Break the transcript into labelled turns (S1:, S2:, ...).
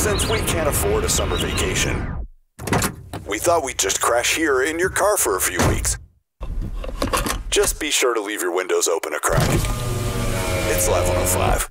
S1: Since we can't afford a summer vacation, we thought we'd just crash here in your car for a few weeks. Just be sure to leave your windows open a crack. It's Live 105.